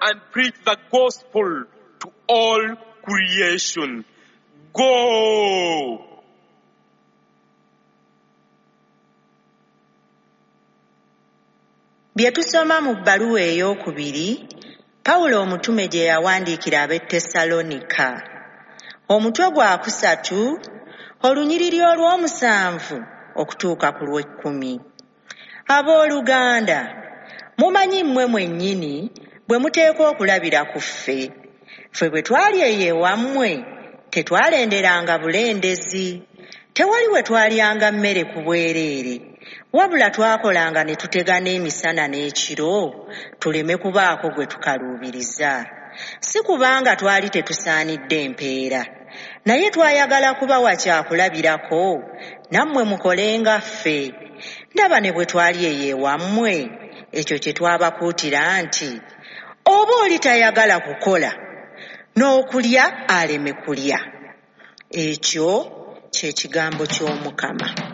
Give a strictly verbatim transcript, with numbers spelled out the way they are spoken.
and preach the gospel to all creation. Go! Bye tusoma mu bbaluwa ey'okubiri Pawulo omutume gye yawandiikira ab'e Tessalonika. Omutwe gwa kusatu olunyiriri olw'omusanvu okutuuka ku lw'ekkumi. Abooluganda, mumanyi mmwe mwennyini bwe muteekwa okulabira ku ffe. Ffe bwe twali eyo ewammwe tetwalenderanga bulendezi. Tewali we twalyanga mmere ku bwereere. Wabula twakolanga ne tutegana emisana n'ekiro tuleme kubaako gwe tukaluubiriza. Si kubanga twali tetusaanidde mpeera, naye twayagala kubawa kyakulabirako nammwe mukolenga ffe. Ndaba ne bwe twali eyo ewammwe ekyo kye twabakuutira nti oba oli tayagala kukola n'okulya aleme kulya. Ekyo kye kigambo ky'Omukama.